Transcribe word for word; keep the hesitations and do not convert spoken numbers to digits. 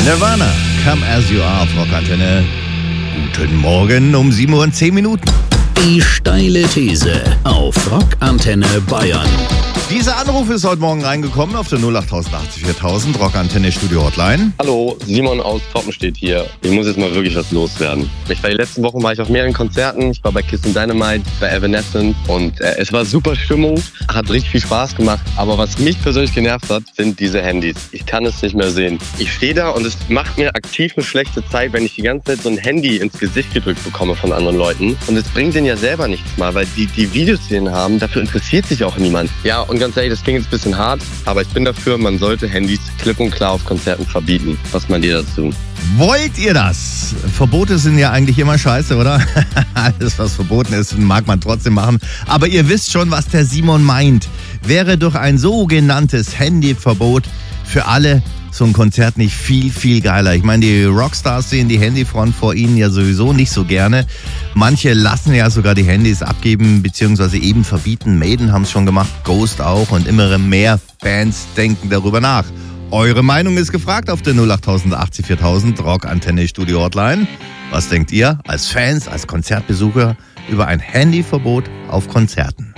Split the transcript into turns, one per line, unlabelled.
Nirvana, Come As You Are auf Rockantenne. Guten Morgen um sieben Uhr und zehn Minuten.
Die steile These auf Rockantenne Bayern.
Dieser Anruf ist heute Morgen reingekommen auf der null acht null null acht viertausend Rockantenne Studio Hotline.
Hallo, Simon aus Toppenstedt hier. Ich muss jetzt mal wirklich was loswerden. Ich war die letzten Wochen war ich auf mehreren Konzerten. Ich war bei Kiss and Dynamite, bei Evanescence und äh, es war super Stimmung. Hat richtig viel Spaß gemacht. Aber was mich persönlich genervt hat, sind diese Handys. Ich kann es nicht mehr sehen. Ich stehe da und es macht mir aktiv eine schlechte Zeit, wenn ich die ganze Zeit so ein Handy ins Gesicht gedrückt bekomme von anderen Leuten. Und es bringt denen ja selber nichts mal, weil die, die Videos, die denen haben, dafür interessiert sich auch niemand. Ja, und ganz ehrlich, das klingt jetzt ein bisschen hart, aber ich bin dafür, man sollte Handys klipp und klar auf Konzerten verbieten. Was meint ihr dazu?
Wollt ihr das? Verbote sind ja eigentlich immer scheiße, oder? Alles, was verboten ist, mag man trotzdem machen. Aber ihr wisst schon, was der Simon meint. Wäre durch ein sogenanntes Handyverbot für alle so ein Konzert nicht viel, viel geiler. Ich meine, die Rockstars sehen die Handyfront vor ihnen ja sowieso nicht so gerne. Manche lassen ja sogar die Handys abgeben bzw. eben verbieten. Maiden haben es schon gemacht, Ghost auch und immer mehr Fans denken darüber nach. Eure Meinung ist gefragt auf der null acht null null acht viertausend Rockantenne Studio Hotline. Was denkt ihr als Fans, als Konzertbesucher über ein Handyverbot auf Konzerten?